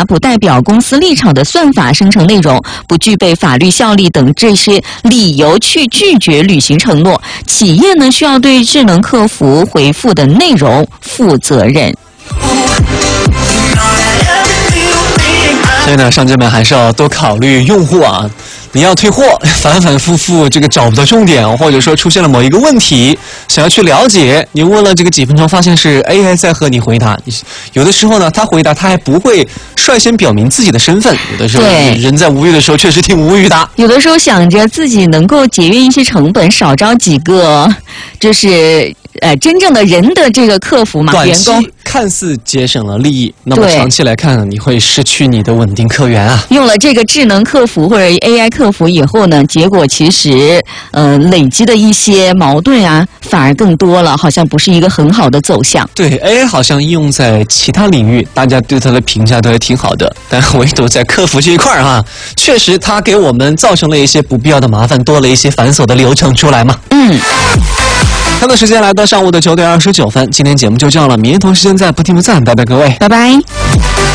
查不代表公司立场的算法生成内容，不具备法律效力等这些理由去拒绝履行承诺，企业呢需要对智能客服回复的内容负责任。 所以呢，上街们还是要多考虑用户啊。你要退货，反反复复这个找不到重点，或者说出现了某一个问题，想要去了解，你问了这个几分钟，发现是 AI 在和你回答。有的时候呢，他回答他还不会率先表明自己的身份，有的时候人在无语的时候确实挺无语的。 有的时候想着自己能够节约一些成本，少招几个，就是真正的人的这个客服嘛，员工看似节省了利益，那么长期来看，你会失去你的稳定客源啊。 用了这个智能客服或者 AI 客服以后呢，结果其实累积的一些矛盾啊，反而更多了，好像不是一个很好的走向。 对 AI 好像应用在其他领域，大家对它的评价都还挺好的，但唯独在客服这一块哈，确实它给我们造成了一些不必要的麻烦，多了一些繁琐的流程出来嘛。看到时间来到上午的9点29分，今天节目就这样了，明天同时间再不听不散，拜拜各位， 拜拜。